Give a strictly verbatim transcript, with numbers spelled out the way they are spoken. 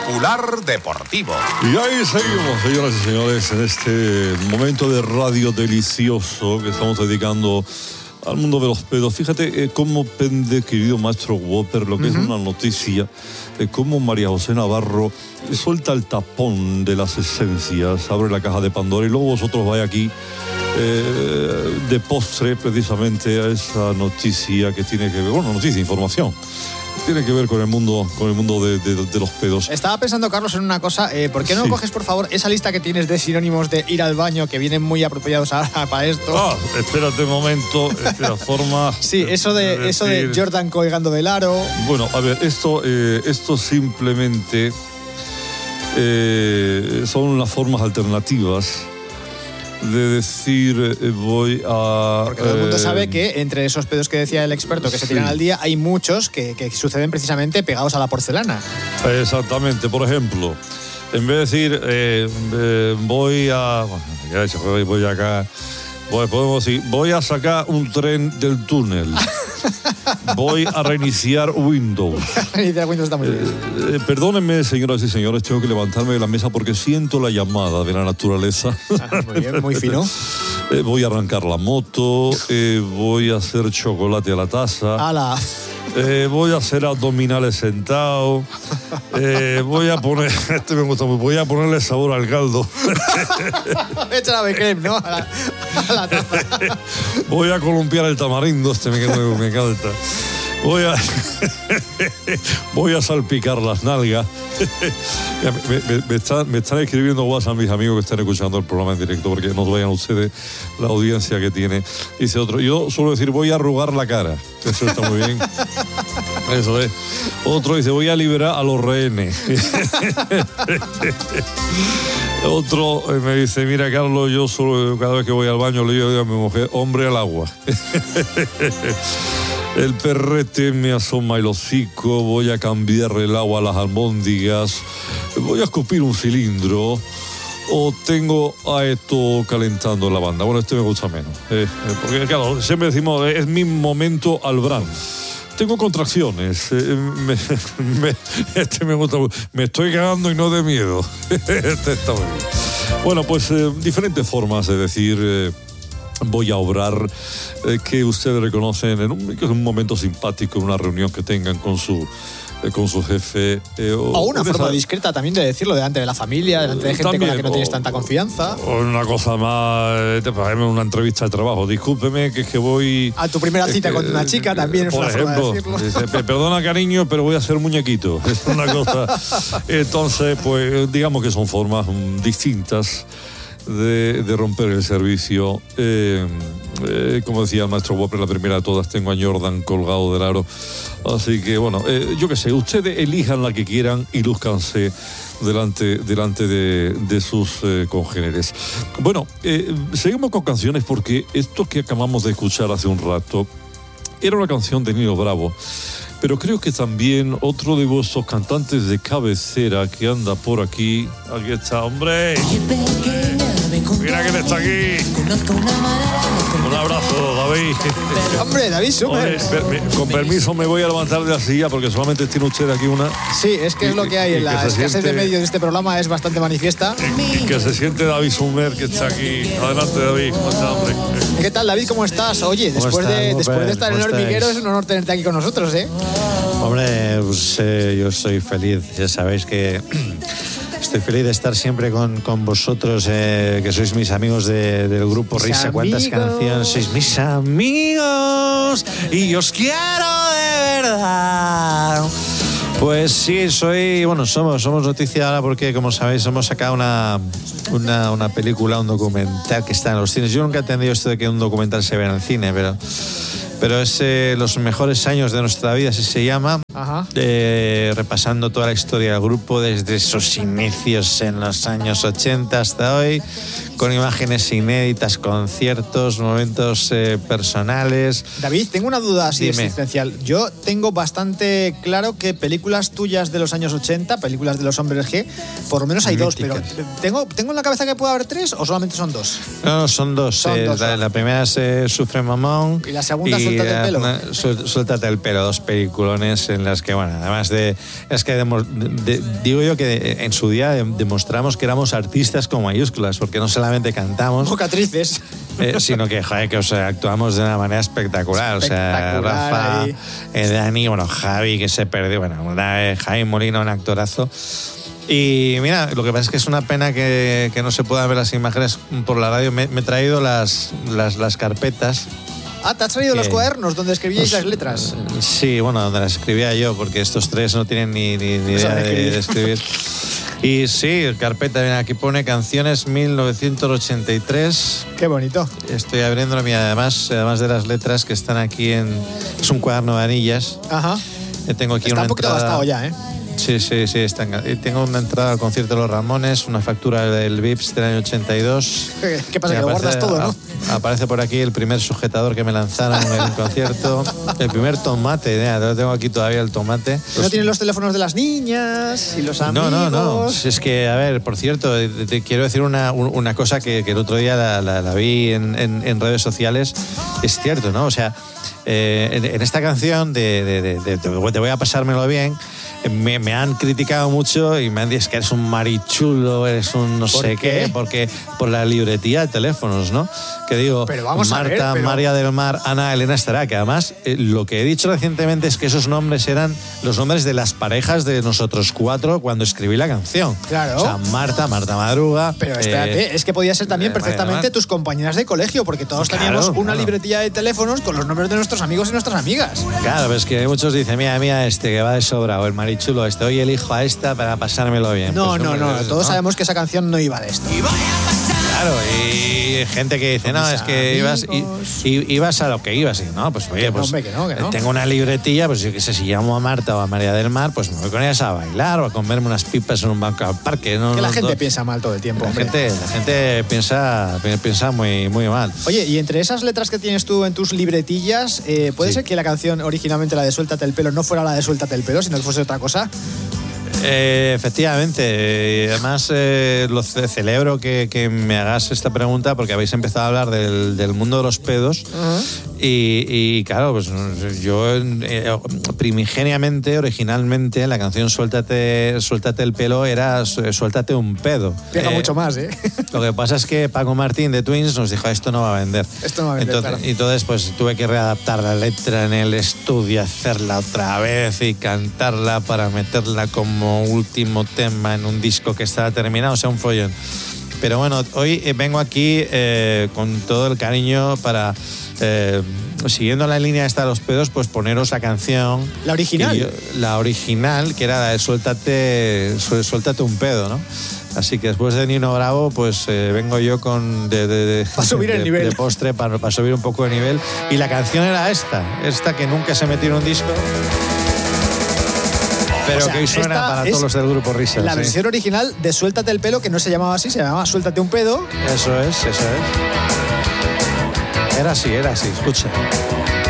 Popular Deportivo. Y ahí seguimos, señoras y señores, en este momento de radio delicioso que estamos dedicando al mundo de los pedos. Fíjate eh, cómo pende, querido maestro Whopper, lo que uh-huh. es una noticia, eh, cómo María José Navarro suelta el tapón de las esencias, abre la caja de Pandora y luego vosotros vais aquí eh, de postre precisamente a esa noticia que tiene que ver, bueno, noticia, información. Tiene que ver con el mundo, con el mundo de, de, de los pedos. Estaba pensando, Carlos, en una cosa. Eh, ¿Por qué no sí. coges, por favor, esa lista que tienes de sinónimos de ir al baño, que vienen muy apropiados ahora para esto? Ah, espérate un momento. Espera, forma... Sí, eso de, de eso de Jordan colgando del aro. Bueno, a ver, esto, eh, esto simplemente eh, son las formas alternativas de decir eh, voy a... Porque todo el mundo eh, sabe que entre esos pedos que decía el experto que se tiran sí. al día, hay muchos que, que suceden precisamente pegados a la porcelana. Exactamente. Por ejemplo, en vez de decir eh, eh, voy a... Bueno, voy acá... Voy, podemos decir, voy a sacar un tren del túnel. Voy a reiniciar Windows. Reiniciar Windows está muy bien. Eh, eh, perdónenme, señoras y señores, tengo que levantarme de la mesa porque siento la llamada de la naturaleza. Ah, muy bien, muy fino. Eh, voy a arrancar la moto, eh, voy a hacer chocolate a la taza. ¡Hala! Eh, voy a hacer abdominales sentado. Eh, voy a poner, este me gusta mucho, voy a ponerle sabor al caldo. Echa la becrem, ¿no? A la, a la taza. Voy a columpiar el tamarindo, este me, me encanta. Voy a, voy a salpicar las nalgas. me, me, me, están, me están escribiendo WhatsApp mis amigos que están escuchando el programa en directo porque no vayan ustedes la audiencia que tiene. Dice otro, yo suelo decir voy a arrugar la cara. Eso está muy bien. Eso es. Otro dice voy a liberar a los rehenes. Otro me dice, mira Carlos, yo solo cada vez que voy al baño le digo a mi mujer, hombre al agua. El perrete me asoma el hocico, voy a cambiar el agua a las albóndigas, voy a escupir un cilindro o tengo a esto calentando la banda. Bueno, este me gusta menos, eh, porque claro, siempre decimos, es mi momento Albran. Tengo contracciones, eh, me, me, este me gusta, me estoy cagando y no de miedo. Este está muy bien. Bueno, pues eh, diferentes formas de decir... Eh, voy a obrar, eh, que ustedes reconocen en un, en un momento simpático, en una reunión que tengan con su, eh, con su jefe. Eh, o, o una forma esa... discreta también de decirlo delante de la familia, delante de gente también, con la que no o, tienes tanta confianza. O una cosa más, eh, una entrevista de trabajo. Discúlpeme que es que voy... A tu primera cita que, con una chica eh, también es una ejemplo, forma de decirlo. Dice, perdona cariño, pero voy a ser muñequito. Es una cosa... Entonces, pues digamos que son formas um, distintas De, de romper el servicio. Eh, eh, como decía el maestro Whopper, la primera de todas, tengo a Jordan colgado del aro. Así que, bueno, eh, yo qué sé, ustedes elijan la que quieran y lúzcanse delante, delante de, de sus eh, congéneres. Bueno, eh, seguimos con canciones porque esto que acabamos de escuchar hace un rato era una canción de Nino Bravo. Pero creo que también otro de vuestros cantantes de cabecera que anda por aquí. Aquí está, hombre. Mira quién está aquí. Un abrazo, David. Hombre, David Summers. Hombre, per, con permiso me voy a levantar de la silla porque solamente tiene usted aquí una. Sí, es que es lo que hay. En la escasez de medios de este programa es bastante manifiesta. Y, y que se siente David Summers que está aquí. Adelante, David. ¿Cómo está, hombre? ¿Qué tal, David? ¿Cómo estás? Oye, después, estás, de, después de estar en el hormiguero estáis? es un honor tenerte aquí con nosotros, ¿eh? Hombre, pues eh, yo soy feliz. Ya sabéis que estoy feliz de estar siempre con, con vosotros, eh, que sois mis amigos de, del grupo mis Risa. ¿Cuántas amigos. canciones? Sois mis amigos y os quiero de verdad. Pues sí, soy, bueno, somos, somos noticia ahora porque, como sabéis, hemos sacado una, una, una película, un documental que está en los cines. Yo nunca he entendido esto de que un documental se vea en el cine, pero... Pero es eh, Los mejores años de nuestra vida, así se llama. Ajá. Eh, repasando toda la historia del grupo desde sus inicios en los años ochenta hasta hoy, con imágenes inéditas, conciertos, momentos eh, personales. David, tengo una duda así Dime. existencial. Yo tengo bastante claro que películas tuyas de los años ochenta, películas de los hombres G, por lo menos hay dos, pero ¿tengo, ¿tengo en la cabeza que puede haber tres o solamente son dos? No, no, son dos. Son eh, dos, la, ¿no? la primera es eh, Sufre Mamón. Y la segunda, Suéltate el pelo. eh, Suel- Suéltate el pelo, dos peliculones en las que, bueno, además de... Es que demo- de- digo yo que en su día demostramos que éramos artistas con mayúsculas, porque no solamente cantamos, Mocatrices. eh, sino que, joder, que o sea, actuamos de una manera espectacular. Espectacular o sea, Rafa, ahí. eh, Dani, bueno, Javi, que se perdió, bueno, eh, Javi Molina, un actorazo. Y mira, lo que pasa es que es una pena que, que no se puedan ver las imágenes por la radio. Me, me he traído las, las, las carpetas. Ah, ¿te has traído que- los cuadernos donde escribíais las letras? Sí, bueno, donde las escribía yo, porque estos tres no tienen ni, ni, ni No idea saben de, escribir. de escribir. Y sí, carpeta, mira, aquí pone canciones mil novecientos ochenta y tres. Qué bonito. Estoy abriéndolo, y además, además de las letras que están aquí en... Es un cuaderno de anillas. Ajá. Eh, Tengo aquí Está una un poquito entrada... gastado ya, ¿eh? Sí, sí, sí. Está en- eh, Tengo una entrada al concierto de los Ramones, una factura del Vips del año ochenta y dos. ¿Qué, qué pasa? Y Que lo guardas todo, ¿no? a- Aparece por aquí el primer sujetador que me lanzaron en un concierto. El primer tomate, ya, lo tengo aquí todavía el tomate. ¿No tienen los teléfonos de las niñas y los amigos? No, no, no. Es que, a ver, por cierto, te, te quiero decir una, un- una cosa que, que el otro día la, la- la vi en, en- en redes sociales. Es cierto, ¿no? O sea, eh, en, en esta canción de, de, de- de- de Te voy a pasármelo bien, eh, me, me han criticado mucho y me han dicho que eres un marichulo, eres un no ¿Por sé qué? qué, porque por la libretía de teléfonos, ¿no? Que digo, Pero vamos a Marta, ver, pero- María del Mar, Ana, Elena estará, que además eh, lo que he dicho recientemente es que esos nombres eran los nombres de las parejas de nosotros cuatro cuando escribí la canción. Claro. O sea, Marta, Marta Madruga. Pero espérate, eh, es que podía ser también eh, perfectamente María del Mar. tus compañeras de colegio, porque todos Claro, teníamos una claro. libretilla de teléfonos con los nombres de nuestros amigos y nuestras amigas. Claro, pero es que muchos dicen, mira, mira este que va de sobra, o el marichulo este, hoy elijo a esta para pasármelo bien. No, Pues, no, hombre, no, pues, todos ¿no? sabemos que esa canción no iba de esto. Claro, y gente que dice, Con no, mis es que ibas, i- amigos. i- ibas a lo que ibas. Y no, pues oye, Que no, pues hombre, que no, que no. tengo una libretilla, pues yo qué sé, si llamo a Marta o a María del Mar, pues me voy con ellas a bailar o a comerme unas pipas en un banco al parque. ¿no? Que la No, gente no, piensa mal todo el tiempo, La hombre. gente, la gente piensa, pi- piensa muy, muy mal. Oye, y entre esas letras que tienes tú en tus libretillas, eh, ¿puede Sí. ser que la canción originalmente, la de Suéltate el pelo, no fuera la de Suéltate el pelo, sino que fuese otra cosa? Eh, efectivamente, y además eh, lo ce- celebro que, que me hagas esta pregunta porque habéis empezado a hablar del, del mundo de los pedos y, y, claro, pues yo eh, primigeniamente, originalmente, la canción Suéltate, Suéltate el pelo era Su- Suéltate un pedo. Pega Eh, mucho más, ¿eh? Lo que pasa es que Paco Martín de Twins nos dijo, esto no va a vender. Esto no va a vender, entonces, claro. entonces, pues tuve que readaptar la letra en el estudio, hacerla otra vez y cantarla para meterla como último tema en un disco que estaba terminado, o sea, un follón. Pero bueno, hoy eh, vengo aquí eh, con todo el cariño para, eh, siguiendo la línea esta de los pedos, pues poneros la canción. ¿La original? que yo- la original, que era la de Suéltate, su- suéltate un pedo, ¿no? Así que después de Nino Bravo, pues eh, vengo yo con de, de, de- Pa' subir el de- nivel. de postre para, para subir un poco de nivel. Y la canción era esta, esta que nunca se metió en un disco, pero O sea, que hoy suena esta para es todos los del grupo Risas. La sí. versión original de Suéltate el pelo, que no se llamaba así, se llamaba Suéltate un pedo. Eso es, eso es. Era así, era así, escucha.